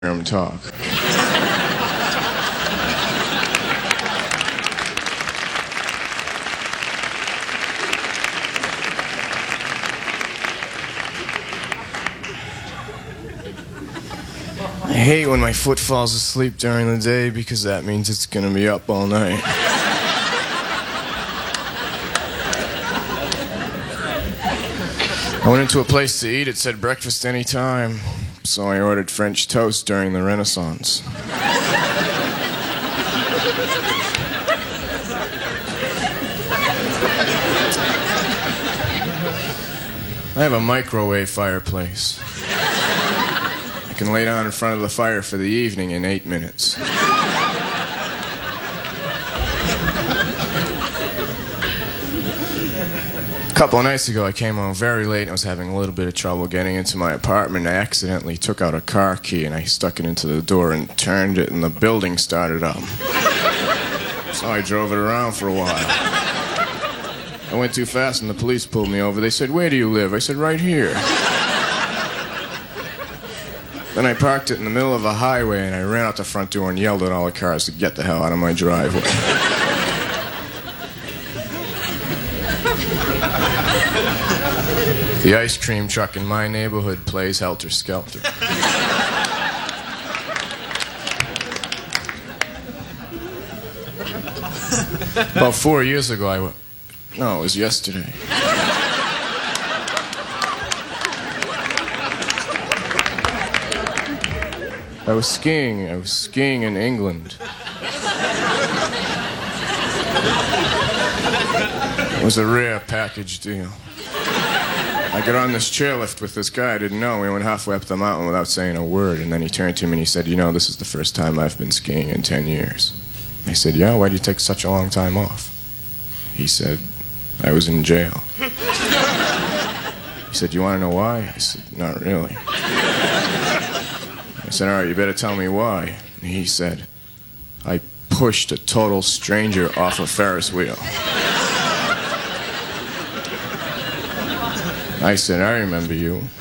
him talk. I hate when my foot falls asleep during the day because that means it's gonna be up all night. I went into a place to eat. It said breakfast anytime, so I ordered French toast during the Renaissance. I have a microwave fireplace. I can lay down in front of the fire for the evening in 8 minutes. A couple of nights ago, I came home very late and I was having a little bit of trouble getting into my apartment. I accidentally took out a car key and I stuck it into the door and turned it, and the building started up. So I drove it around for a while. I went too fast and the police pulled me over. They said, "Where do you live?" I said, "Right here." Then I parked it in the middle of a highway and I ran out the front door and yelled at all the cars to get the hell out of my driveway. The ice cream truck in my neighborhood plays Helter Skelter. About 4 years ago, no, it was yesterday. I was skiing in England. It was a rare package deal. I got on this chairlift with this guy I didn't know. We went halfway up the mountain without saying a word, and then he turned to me and he said, "You know, this is the first time I've been skiing in 10 years. I said, "Yeah, why'd you take such a long time off?" He said, "I was in jail." He said, "You want to know why?" I said, "Not really." I said, "All right, you better tell me why." And he said, "I pushed a total stranger off a Ferris wheel." I said, "I remember you."